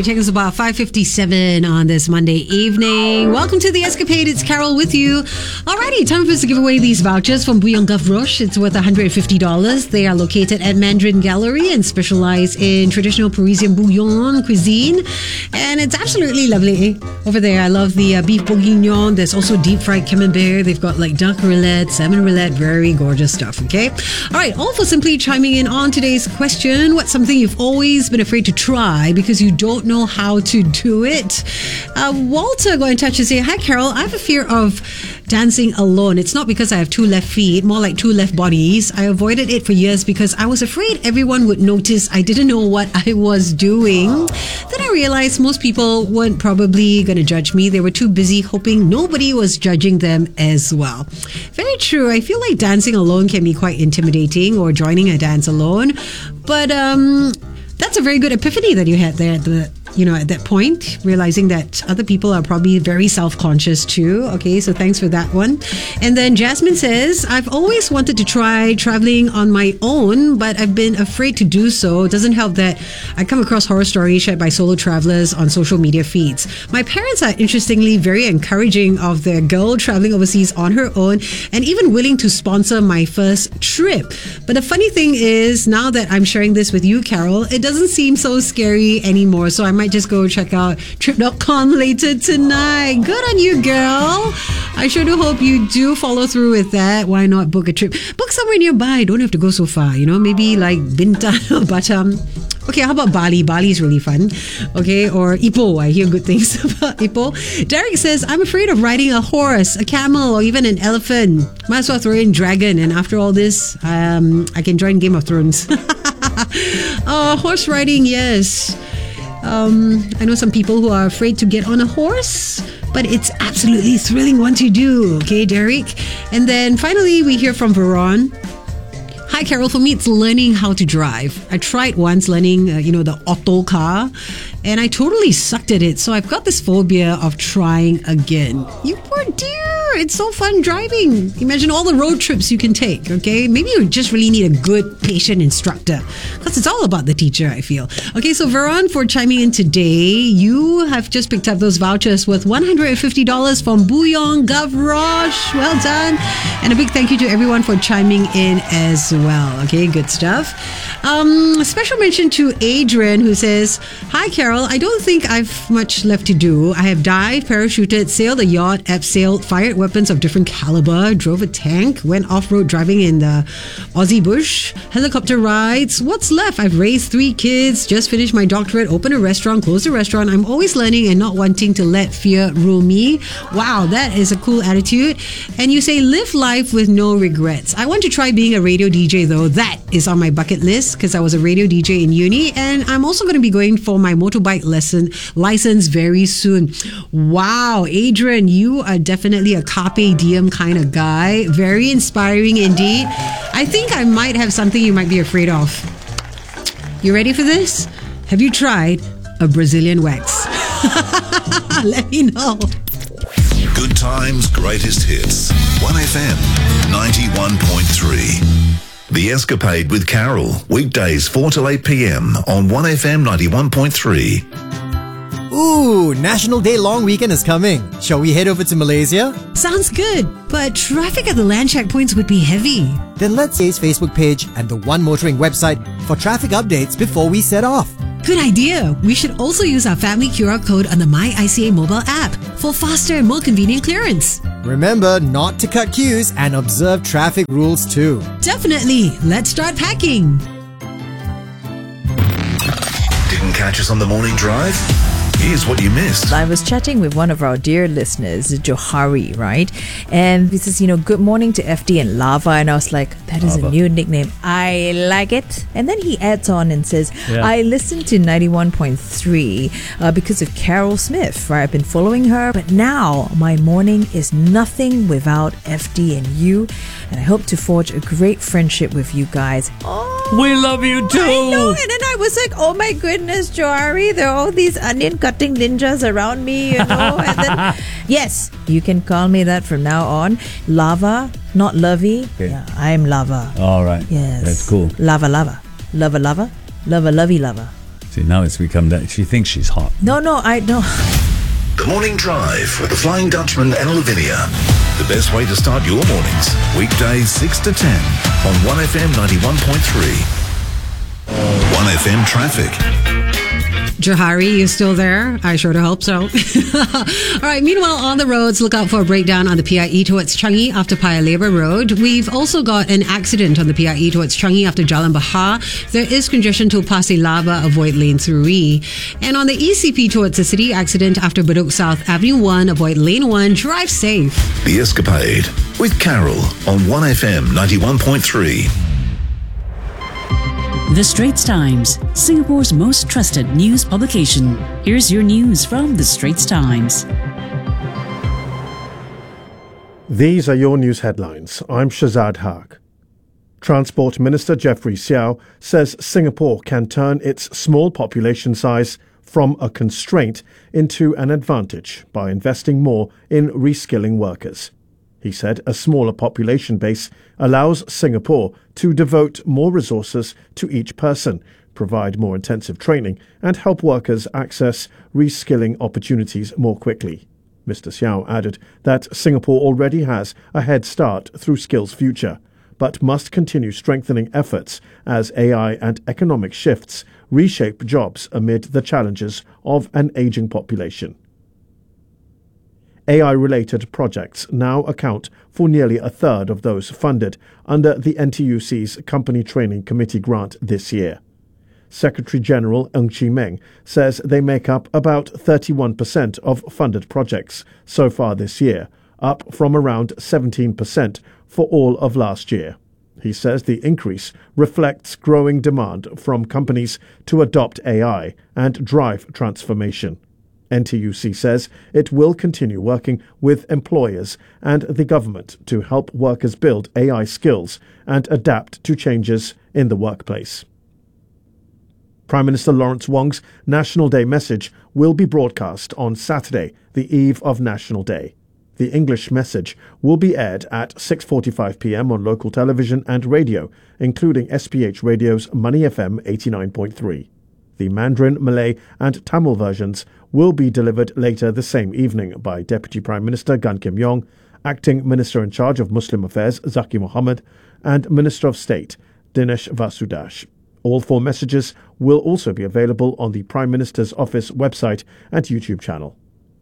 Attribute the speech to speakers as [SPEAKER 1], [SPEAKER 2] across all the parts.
[SPEAKER 1] right, check us about 5:57 on this Monday evening. Welcome to The Escapade. It's Carol with you. Alrighty, time for us to give away these vouchers from Bouillon Gavroche. It's worth $150. They are located at Mandarin Gallery and specialize in traditional Parisian bouillon cuisine. And it's absolutely lovely over there. I love the beef bourguignon. There's also deep fried camembert. They've got like duck roulette, salmon roulette, very gorgeous stuff, okay? All right, all for simply chiming in on today's question. What's something you've always been afraid to try because you don't know how to do it? Walter got in touch and say, "Hi Carol, I have a fear of dancing alone. It's not because I have two left feet, more like two left bodies. I avoided it for years because I was afraid everyone would notice I didn't know what I was doing. Then I realized most people weren't probably going to judge me. They were too busy hoping nobody was judging them as well." Very true. I feel like dancing alone can be quite intimidating, or joining a dance alone. But that's a very good epiphany that you had there at that point, realizing that other people are probably very self-conscious too. Okay, so thanks for that one. And then Jasmine says, "I've always wanted to try traveling on my own, but I've been afraid to do so. It doesn't help that I come across horror stories shared by solo travelers on social media feeds. My parents are interestingly very encouraging of their girl traveling overseas on her own and even willing to sponsor my first trip. But the funny thing is, now that I'm sharing this with you, Carol, it doesn't seem so scary anymore. So I might just go check out trip.com later tonight." Good on you, girl. I sure do hope you do follow through with that. Why not book a trip? Book somewhere nearby. Don't have to go so far, maybe like Bintan or Batam. Okay, how about Bali? Bali is really fun. Okay, or Ipoh. I hear good things about Ipoh. Derek says, "I'm afraid of riding a horse, a camel, or even an elephant. Might as well throw in dragon. And after all this, I can join Game of Thrones." Horse riding, yes. I know some people who are afraid to get on a horse, but it's absolutely thrilling once you do. Okay, Derek. And then finally, we hear from Veron. "Hi, Carol. For me, it's learning how to drive. I tried once learning, the auto car, and I totally sucked at it. So I've got this phobia of trying again." You poor dear. It's so fun driving. Imagine all the road trips you can take, okay? Maybe you just really need a good, patient instructor, because it's all about the teacher, I feel. Okay, so Veron, for chiming in today, you have just picked up those vouchers worth $150 from Bouillon Gavroche. Well done. And a big thank you to everyone for chiming in as well. Okay, good stuff. Special mention to Adrian, who says, "Hi, Carol. I don't think I've much left to do. I have dived, parachuted, sailed a yacht, abseiled, fired weapons of different caliber, drove a tank, went off-road driving in the Aussie bush, helicopter rides. What's left? I've raised 3 kids, just finished my doctorate, opened a restaurant, closed a restaurant. I'm always learning and not wanting to let fear rule me." Wow, that is a cool attitude. And you say, "Live life with no regrets." I want to try being a radio DJ though. That is on my bucket list because I was a radio DJ in uni, and I'm also going to be going for my motorbike license very soon. Wow, Adrian, you are definitely a carpe diem kind of guy. Very inspiring indeed. I think I might have something you might be afraid of. You ready for this? Have you tried a Brazilian wax? Let me know.
[SPEAKER 2] Good times, greatest hits. 1FM 91.3. The Escapade with Carol. Weekdays 4 till 8 p.m. on 1FM 91.3.
[SPEAKER 3] Ooh, National Day long weekend is coming. Shall we head over to Malaysia?
[SPEAKER 1] Sounds good, but traffic at the land checkpoints would be heavy.
[SPEAKER 3] Then let's see his Facebook page and the One Motoring website for traffic updates before we set off.
[SPEAKER 1] Good idea. We should also use our family QR code on the My ICA mobile app for faster and more convenient clearance.
[SPEAKER 3] Remember not to cut queues and observe traffic rules too.
[SPEAKER 1] Definitely. Let's start packing.
[SPEAKER 2] Didn't catch us on the morning drive? Here's what you missed.
[SPEAKER 4] I was chatting with one of our dear listeners, Johari, right? And he says, good morning to FD and Lava. And I was like, that is a new nickname. I like it. And then he adds on and says, I listened to 91.3 because of Carol Smith, right? I've been following her, but now my morning is nothing without FD and you. And I hope to forge a great friendship with you guys. Oh,
[SPEAKER 5] we love you too.
[SPEAKER 4] I know. And then I was like, oh my goodness, Johari, there are all these onion cutting ninjas around me, And then, yes, you can call me that from now on. Lava, not Lovey.
[SPEAKER 5] Okay.
[SPEAKER 4] Yeah, I'm Lava.
[SPEAKER 5] All right.
[SPEAKER 4] Yes.
[SPEAKER 5] That's cool.
[SPEAKER 4] Lava, lava. Lava, lava. Lava, lovey, lava.
[SPEAKER 5] See, now it's become that she thinks she's hot.
[SPEAKER 4] No, I know.
[SPEAKER 2] The Morning Drive with the Flying Dutchman and Lavinia. The best way to start your mornings. Weekdays 6 to 10 on 1FM 91.3. 1FM Traffic.
[SPEAKER 1] Johari, you still there? I sure do hope so. All right, meanwhile, on the roads, look out for a breakdown on the PIE towards Changi after Paya Lebar Road. We've also got an accident on the PIE towards Changi after Jalan Bahar. There is congestion to Pasir Laba, avoid lane 3. And on the ECP towards the city, accident after Bedok South Avenue 1, avoid lane 1. Drive safe.
[SPEAKER 2] The Escapade with Carol on 1FM 91.3.
[SPEAKER 6] The Straits Times, Singapore's most trusted news publication. Here's your news from The Straits Times.
[SPEAKER 7] These are your news headlines. I'm Shazad Haq. Transport Minister Jeffrey Xiao says Singapore can turn its small population size from a constraint into an advantage by investing more in reskilling workers. He said a smaller population base allows Singapore to devote more resources to each person, provide more intensive training, and help workers access reskilling opportunities more quickly. Mr. Xiao added that Singapore already has a head start through Skills Future, but must continue strengthening efforts as AI and economic shifts reshape jobs amid the challenges of an aging population. AI-related projects now account for nearly a third of those funded under the NTUC's Company Training Committee grant this year. Secretary-General Ng Chee Meng says they make up about 31% of funded projects so far this year, up from around 17% for all of last year. He says the increase reflects growing demand from companies to adopt AI and drive transformation. NTUC says it will continue working with employers and the government to help workers build AI skills and adapt to changes in the workplace. Prime Minister Lawrence Wong's National Day message will be broadcast on Saturday, the eve of National Day. The English message will be aired at 6:45 p.m. on local television and radio, including SPH Radio's Money FM 89.3. The Mandarin, Malay and Tamil versions will be delivered later the same evening by Deputy Prime Minister Gan Kim Yong, Acting Minister in charge of Muslim Affairs Zaki Mohammed, and Minister of State Dinesh Vasudash. All 4 messages will also be available on the Prime Minister's Office website and YouTube channel.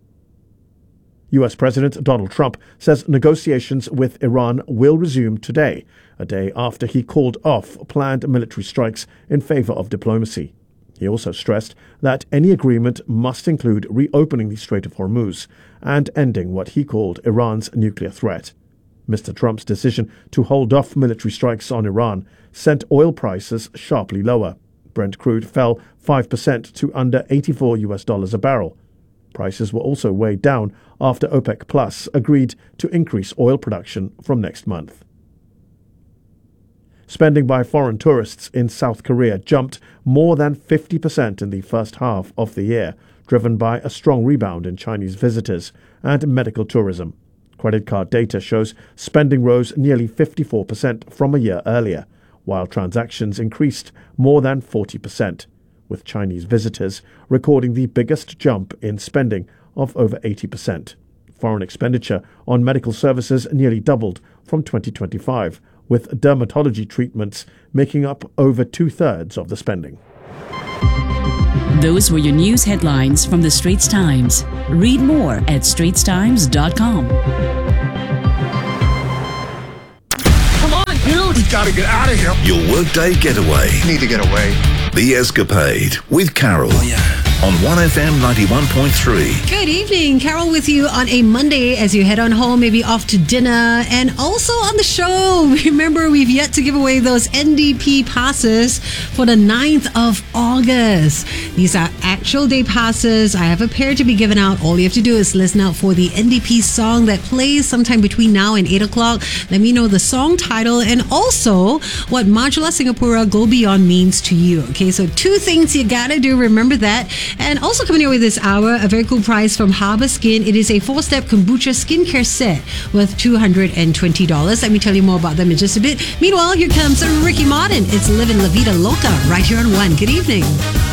[SPEAKER 7] US President Donald Trump says negotiations with Iran will resume today, a day after he called off planned military strikes in favor of diplomacy. He also stressed that any agreement must include reopening the Strait of Hormuz and ending what he called Iran's nuclear threat. Mr. Trump's decision to hold off military strikes on Iran sent oil prices sharply lower. Brent crude fell 5% to under $84 a barrel. Prices were also weighed down after OPEC Plus agreed to increase oil production from next month. Spending by foreign tourists in South Korea jumped more than 50% in the first half of the year, driven by a strong rebound in Chinese visitors and medical tourism. Credit card data shows spending rose nearly 54% from a year earlier, while transactions increased more than 40%, with Chinese visitors recording the biggest jump in spending of over 80%. Foreign expenditure on medical services nearly doubled from 2025, with dermatology treatments making up over 2/3 of the spending.
[SPEAKER 6] Those were your news headlines from The Straits Times. Read more at straitstimes.com.
[SPEAKER 8] Come on, dude! We gotta get out of here.
[SPEAKER 2] Your workday getaway.
[SPEAKER 8] Need to get away.
[SPEAKER 2] The Escapade with Carol.
[SPEAKER 8] Oh, yeah.
[SPEAKER 2] On 1FM 91.3.
[SPEAKER 1] Good evening. Carol with you on a Monday as you head on home, maybe off to dinner. And also on the show, remember we've yet to give away those NDP passes for the 9th of August. These are actual day passes. I have a pair to be given out. All you have to do is listen out for the NDP song that plays sometime between now and 8 o'clock. Let me know the song title and also what Majulah Singapura Go Beyond means to you. Okay, so 2 things you gotta do. Remember that. And also coming your way this hour, a very cool prize from Harbour Skin. It is a 4-step kombucha skincare set worth $220. Let me tell you more about them in just a bit. Meanwhile, here comes Ricky Martin. It's Livin' La Vida Loca right here on 1. Good evening.